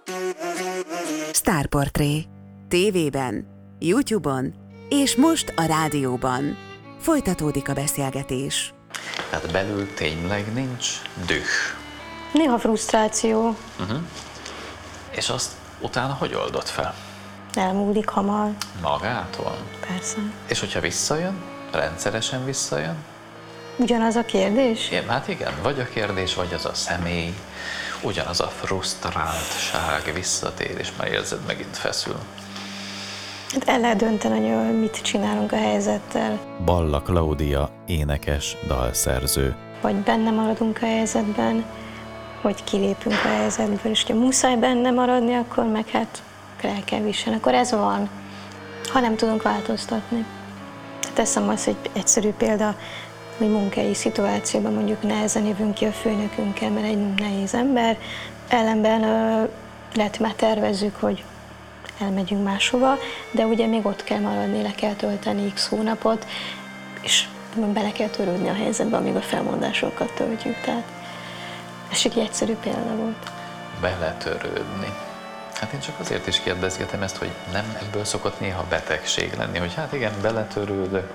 Sztárportré. TV-ben, YouTube-on és most a rádióban. Folytatódik a beszélgetés. Tehát belül tényleg nincs düh. Néha frusztráció. És azt utána hogy oldod fel? Elmúlik hamar. Magától? Persze. És hogyha visszajön? Rendszeresen visszajön? Ugyanaz a kérdés? Hát igen, vagy a kérdés, vagy az a személy, ugyanaz a frusztráltság visszatér, és már érzed, megint feszül. Hát el lehet dönteni, hogy mit csinálunk a helyzettel. Balla Klaudia, énekes, dalszerző. Vagy benne maradunk a helyzetben, vagy kilépünk a helyzetből, és ha muszáj benne maradni, akkor meg hát el kell viselni. Akkor ez van, ha nem tudunk változtatni. Teszem azt, hogy egyszerű példa, hogy munkai szituációban mondjuk nehezen jövünk ki a főnökünkkel, mert egy nehéz ember, ellenben lehet, már tervezzük, hogy elmegyünk máshova, de ugye még ott kell maradni, le kell tölteni x hónapot, és bele kell törődni a helyzetbe, amíg a felmondásokat töltjük. Tehát ez csak egy egyszerű példa volt. Beletörődni. Hát én csak azért is kérdezgetem ezt, hogy nem ebből szokott néha betegség lenni, hogy hát igen, beletörődök,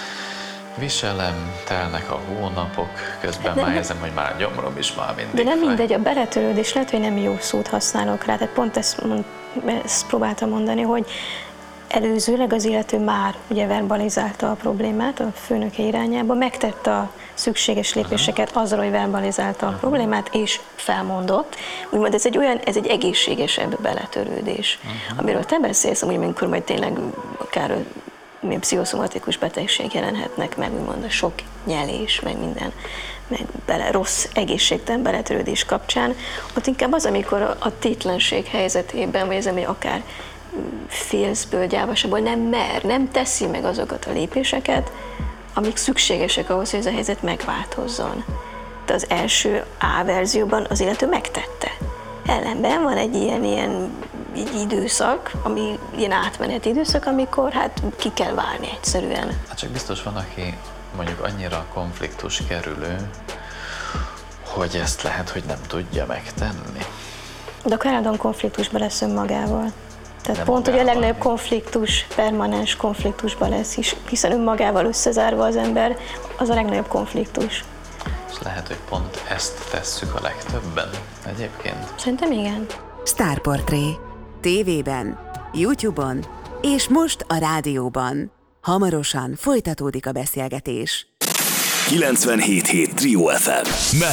viselem, telnek a hónapok, közben már érzem, hogy már gyomrom is már mindig. De nem fáj. mindegy, a beletörődés lehet, hogy nem jó szót használok rá, tehát pont ezt próbáltam mondani, hogy előzőleg az illető már ugye verbalizálta a problémát a főnöke irányába, megtette a szükséges lépéseket azzal, hogy verbalizálta a problémát, és felmondott. Úgymond ez egy egészségesebb beletörődés. Amiről te beszélsz, úgy, amikor majd tényleg akár milyen pszichoszomatikus betegség jelenhetnek meg, úgymond a sok nyelés, meg minden, meg rossz egészségtelen beletörődés kapcsán, ott inkább az, amikor a tétlenség helyzetében, vagy ez, ami akár félszből, gyávasaból nem teszi meg azokat a lépéseket, amik szükségesek ahhoz, hogy ez a helyzet megváltozzon. De az első A verzióban az illető megtette. Ellenben van egy ilyen időszak, ami ilyen átmeneti időszak, amikor hát ki kell várni egyszerűen. Hát csak biztos van, aki mondjuk annyira konfliktus kerülő, hogy ezt lehet, hogy nem tudja megtenni. De akkor állandóan konfliktusban lesz önmagával. Tehát nem pont, hogy a magával. legnagyobb konfliktus, permanens konfliktusban lesz is, hiszen önmagával összezárva az ember, az a legnagyobb konfliktus. És lehet, hogy pont ezt tesszük a legtöbben egyébként. Szerintem igen. Sztárportré. TV-ben, YouTube-on és most a rádióban. Hamarosan folytatódik a beszélgetés. 97.7 Trio FM.